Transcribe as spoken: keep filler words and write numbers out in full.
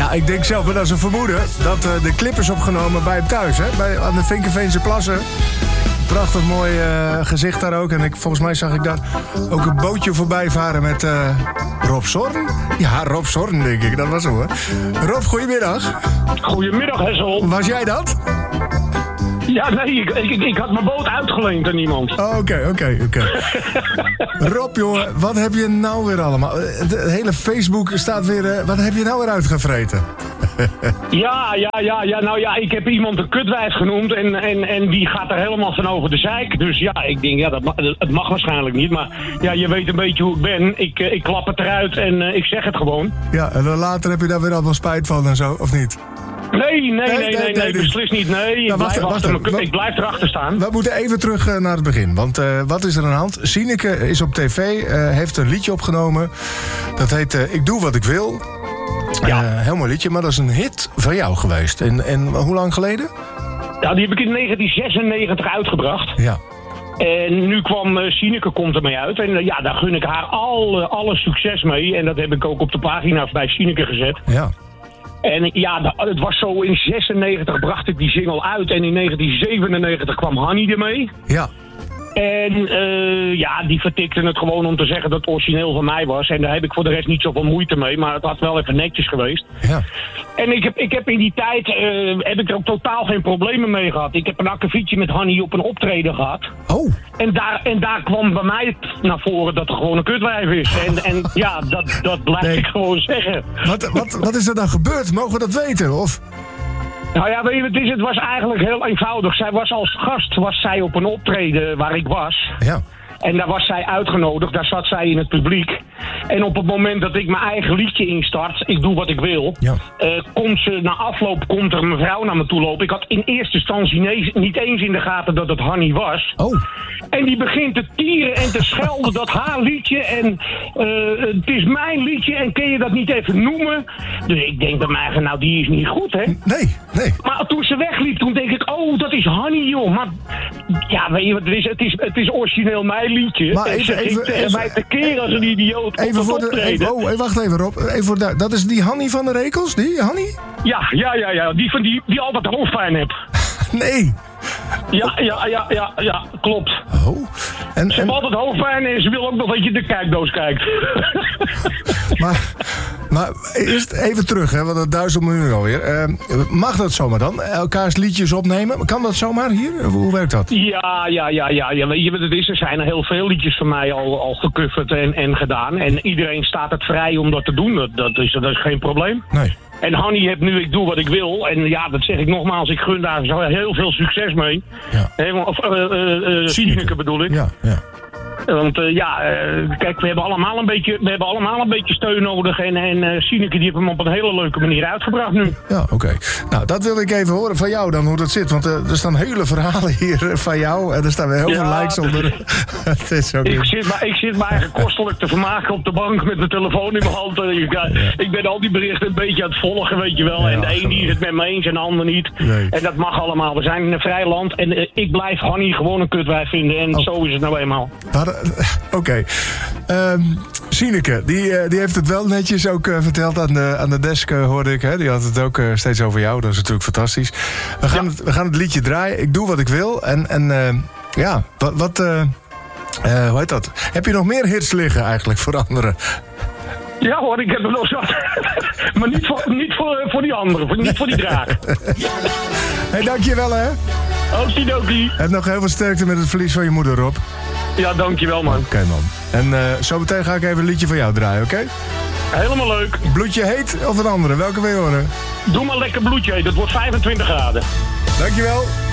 Ja, ik denk zelf, maar dat is een vermoeden, dat uh, de clip is opgenomen bij hem thuis, hè? Bij, aan de Vinkenveense Plassen. Prachtig mooi uh, gezicht daar ook. En ik, volgens mij zag ik daar ook een bootje voorbij varen met uh, Rob Zorn. Ja, Rob Zorn, denk ik. Dat was hem, hoor. Rob, goedemiddag. Goedemiddag, Hessel. Was jij dat? Ja, nee, ik, ik, ik had mijn boot uitgeleend aan iemand. Oh, oké, oké, oké. Rob, jongen, wat heb je nou weer allemaal? Het hele Facebook staat weer... Uh, wat heb je nou weer uitgevreten? ja, ja, ja, ja, nou ja, ik heb iemand een kutwijf genoemd en, en, en die gaat er helemaal van over de zeik. Dus ja, ik denk, ja, dat mag, het mag waarschijnlijk niet, maar ja, je weet een beetje hoe ik ben. Ik, ik klap het eruit en uh, ik zeg het gewoon. Ja, en dan later heb je daar weer allemaal spijt van en zo, of niet? Nee, nee, nee, nee, nee, nee beslist niet. Nee, ik, nou, wacht, blijf wacht, achter, wacht, ik blijf erachter staan. We moeten even terug uh, naar het begin, want uh, wat is er aan de hand? Sineke is op tv, uh, heeft een liedje opgenomen. Dat heet uh, Ik Doe Wat Ik Wil. Ja. Uh, heel mooi liedje, maar dat is een hit van jou geweest. En, en hoe lang geleden? Ja, die heb ik in negentien zesennegentig uitgebracht. Ja. En nu kwam uh, Sineke komt ermee uit. En uh, ja, daar gun ik haar alle, alle succes mee. En dat heb ik ook op de pagina bij Sineke gezet. Ja. En ja, het was zo, in zesennegentig bracht ik die single uit. En in negentien zevenennegentig kwam Hanny ermee. Ja. En uh, ja, die vertikte het gewoon om te zeggen dat het origineel van mij was. En daar heb ik voor de rest niet zoveel moeite mee. Maar het had wel even netjes geweest. Ja. En ik heb, ik heb in die tijd uh, heb ik er ook totaal geen problemen mee gehad. Ik heb een akkefietje met Hanny op een optreden gehad. Oh. En daar, en daar kwam bij mij naar voren dat er gewoon een kutwijf is. En, en ja, dat, dat blijf nee. ik gewoon zeggen. Wat, wat, wat is er dan gebeurd? Mogen we dat weten? Of... Nou ja, weet je wat het is? Het was eigenlijk heel eenvoudig. Zij was als gast was zij op een optreden waar ik was. Ja. En daar was zij uitgenodigd, daar zat zij in het publiek. En op het moment dat ik mijn eigen liedje instart, ik doe wat ik wil, ja. uh, komt ze, na afloop komt er een mevrouw naar me toe lopen. Ik had in eerste instantie nee, niet eens in de gaten dat het Hanny was. Oh. En die begint te tieren en te schelden dat haar liedje en uh, het is mijn liedje en kun je dat niet even noemen? Dus ik denk bij mij, nou die is niet goed, hè? Nee, nee. Maar toen ze wegliep, toen denk ik, oh dat is Hanny, joh. Maar ja, weet je wat het is? Het is, het is origineel mijn liedje. Maar en even, ze even, ging tegen mij tekeer als een idioot. Even voor de, even, oh, wacht even Rob. Even voor de, dat is die Hanny van de Rekels? Die Hanny? Ja, ja, ja, ja. Die van die, die altijd hoofdpijn heeft. Nee. Ja, ja, ja, ja, ja, klopt. Oh. En, ze heeft en... altijd hoofdpijn en ze wil ook nog dat je de kijkdoos kijkt. maar, maar eerst even terug, hè, want dat duizelt me nu alweer. Uh, mag dat zomaar dan? Elkaars liedjes opnemen? Kan dat zomaar hier? Hoe werkt dat? Ja, ja, ja, ja. ja. Weet je wat het is? Er zijn heel veel liedjes van mij al, al gecoverd en, en gedaan. En iedereen staat het vrij om dat te doen. Dat, dat, is, dat is geen probleem. Nee. En Hanny heeft nu Ik Doe Wat Ik Wil. En ja, dat zeg ik nogmaals, ik gun daar zo heel veel succes mee. Ja. He, of uh, uh, uh, Sineke bedoel ik. Ja, ja. Want uh, ja, uh, kijk, we hebben allemaal een beetje, we hebben allemaal een beetje steun nodig. En, en uh, Sineke die heeft hem op een hele leuke manier uitgebracht nu. Ja, oké. Okay. Nou, dat wil ik even horen van jou dan, hoe dat zit. Want uh, er staan hele verhalen hier van jou. En er staan weer heel ja, veel likes onder. Het is ook ik, zit maar, ik zit me eigenlijk kostelijk te vermaken op de bank met mijn telefoon in mijn hand. Ik, ja. ik ben al die berichten een beetje aan het volgen, weet je wel. Ja, en de een die is het met me eens en de ander niet. Nee. En dat mag allemaal. We zijn in een vrij land. En uh, ik blijf Hanny gewoon een kutwijf vinden. En oh. zo is het nou eenmaal. Oké. Okay. Um, Sineke, die, uh, die heeft het wel netjes ook uh, verteld aan de, aan de desk, uh, hoorde ik. Hè? Die had het ook uh, steeds over jou. Dat is natuurlijk fantastisch. We gaan, ja. het, we gaan het liedje draaien. Ik doe wat ik wil. En, en uh, ja, wat... wat uh, uh, hoe heet dat? Heb je nog meer hits liggen eigenlijk voor anderen? Ja hoor, ik heb er nog zat. Maar niet voor, niet voor, voor die anderen. Voor, niet voor die draak. Hey, dankjewel hè. Okidoki. En nog heel veel sterkte met het verlies van je moeder, Rob. Ja, dankjewel man. Oké okay, man. En uh, zo meteen ga ik even een liedje van jou draaien, oké? Okay? Helemaal leuk. Bloedje heet of een andere? Welke wil je horen? Doe maar lekker bloedje heet. Dat wordt vijfentwintig graden. Dankjewel.